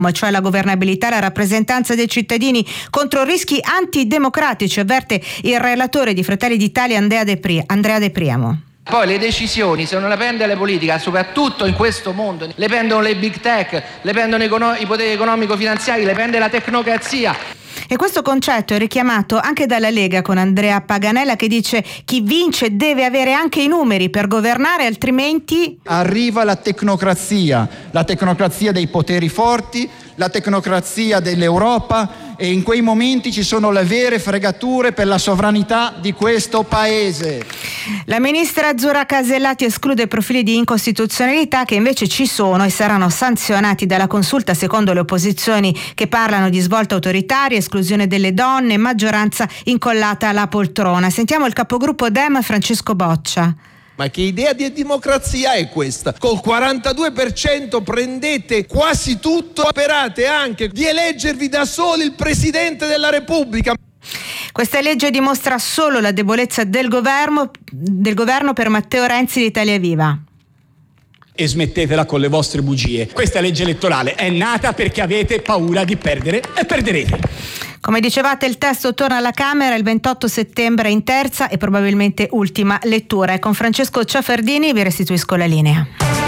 cioè la governabilità e la rappresentanza dei cittadini contro rischi antidemocratici, avverte il relatore di Fratelli d'Italia Andrea De Priamo. Poi le decisioni, se non le prende la politica, soprattutto in questo mondo, le prendono le big tech, le prendono i poteri economico-finanziari, le prende la tecnocrazia. E questo concetto è richiamato anche dalla Lega con Andrea Paganella, che dice: chi vince deve avere anche i numeri per governare, altrimenti arriva la tecnocrazia dei poteri forti, la tecnocrazia dell'Europa, e in quei momenti ci sono le vere fregature per la sovranità di questo paese. La ministra Azzurra Casellati esclude profili di incostituzionalità che invece ci sono e saranno sanzionati dalla Consulta, secondo le opposizioni che parlano di svolta autoritaria, esclusione delle donne, maggioranza incollata alla poltrona. Sentiamo il capogruppo Dem Francesco Boccia. Ma che idea di democrazia è questa? Col 42% prendete quasi tutto, sperate anche di eleggervi da soli il Presidente della Repubblica. Questa legge dimostra solo la debolezza del governo per Matteo Renzi di Italia Viva. E smettetela con le vostre bugie. Questa legge elettorale è nata perché avete paura di perdere e perderete. Come dicevate, il testo torna alla Camera il 28 settembre in terza e probabilmente ultima lettura. E con Francesco Ciafardini vi restituisco la linea.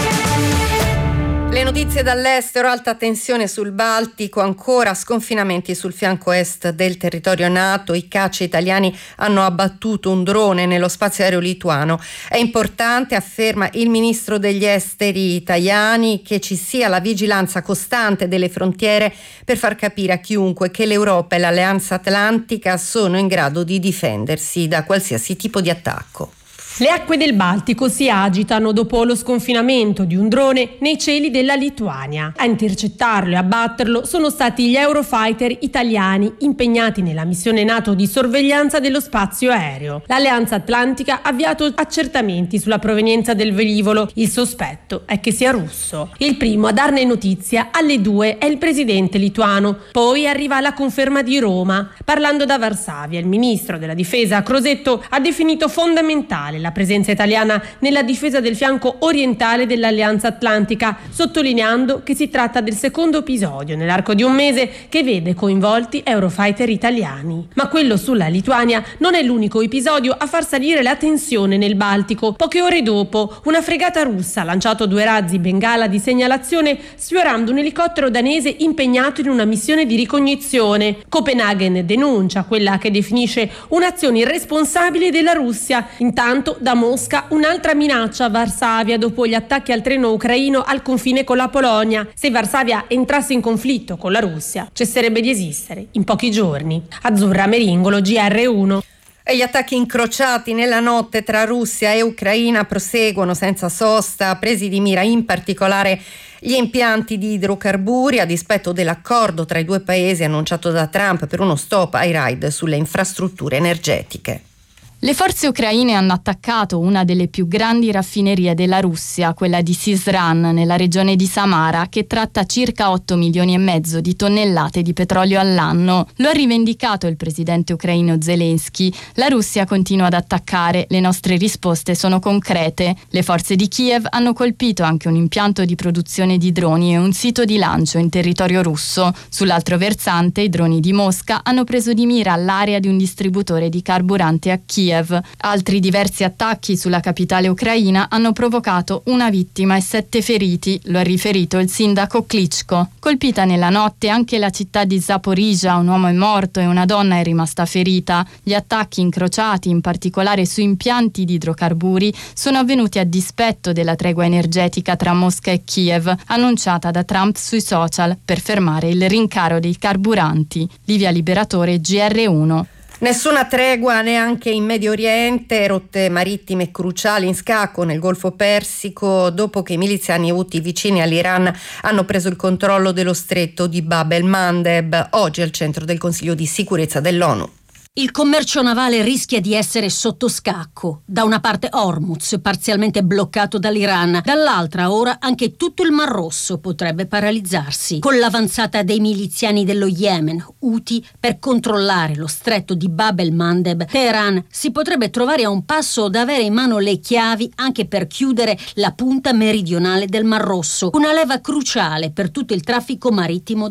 Le notizie dall'estero: alta tensione sul Baltico, ancora sconfinamenti sul fianco est del territorio NATO, i caccia italiani hanno abbattuto un drone nello spazio aereo lituano. È importante, afferma il ministro degli esteri italiani, che ci sia la vigilanza costante delle frontiere per far capire a chiunque che l'Europa e l'Alleanza Atlantica sono in grado di difendersi da qualsiasi tipo di attacco. Le acque del Baltico si agitano dopo lo sconfinamento di un drone nei cieli della Lituania. A intercettarlo e abbatterlo sono stati gli Eurofighter italiani impegnati nella missione NATO di sorveglianza dello spazio aereo. L'Alleanza Atlantica ha avviato accertamenti sulla provenienza del velivolo. Il sospetto è che sia russo. Il primo a darne notizia alle 2 è il presidente lituano. Poi arriva la conferma di Roma. Parlando da Varsavia, il ministro della difesa Crosetto ha definito fondamentale la presenza italiana nella difesa del fianco orientale dell'Alleanza Atlantica, sottolineando che si tratta del secondo episodio nell'arco di un mese che vede coinvolti Eurofighter italiani. Ma quello sulla Lituania non è l'unico episodio a far salire la tensione nel Baltico. Poche ore dopo, una fregata russa ha lanciato 2 razzi bengala di segnalazione sfiorando un elicottero danese impegnato in una missione di ricognizione. Copenaghen denuncia quella che definisce un'azione irresponsabile della Russia. Intanto da Mosca un'altra minaccia a Varsavia dopo gli attacchi al treno ucraino al confine con la Polonia. Se Varsavia entrasse in conflitto con la Russia, cesserebbe di esistere in pochi giorni. Azzurra Meringolo, GR1. E gli attacchi incrociati nella notte tra Russia e Ucraina proseguono senza sosta, presi di mira in particolare gli impianti di idrocarburi, a dispetto dell'accordo tra i due paesi annunciato da Trump per uno stop ai raid sulle infrastrutture energetiche. Le forze ucraine hanno attaccato una delle più grandi raffinerie della Russia, quella di Syzran, nella regione di Samara, che tratta circa 8,5 milioni di tonnellate di petrolio all'anno. Lo ha rivendicato il presidente ucraino Zelensky. La Russia continua ad attaccare, le nostre risposte sono concrete. Le forze di Kiev hanno colpito anche un impianto di produzione di droni e un sito di lancio in territorio russo. Sull'altro versante, i droni di Mosca hanno preso di mira l'area di un distributore di carburante a Kiev. Altri diversi attacchi sulla capitale ucraina hanno provocato una vittima e 7 feriti, lo ha riferito il sindaco Klitschko. Colpita nella notte anche la città di Zaporizhzhia, un uomo è morto e una donna è rimasta ferita. Gli attacchi incrociati, in particolare su impianti di idrocarburi, sono avvenuti a dispetto della tregua energetica tra Mosca e Kiev, annunciata da Trump sui social per fermare il rincaro dei carburanti. Livia Liberatore, GR1. Nessuna tregua neanche in Medio Oriente, rotte marittime cruciali in scacco nel Golfo Persico dopo che i miliziani Houthi vicini all'Iran hanno preso il controllo dello stretto di Bab el-Mandeb, oggi al centro del Consiglio di sicurezza dell'ONU. Il commercio navale rischia di essere sotto scacco. Da una parte Hormuz, parzialmente bloccato dall'Iran, dall'altra ora anche tutto il Mar Rosso potrebbe paralizzarsi. Con l'avanzata dei miliziani dello Yemen, Houthi, per controllare lo stretto di Bab el-Mandeb, Teheran si potrebbe trovare a un passo da avere in mano le chiavi anche per chiudere la punta meridionale del Mar Rosso, una leva cruciale per tutto il traffico marittimo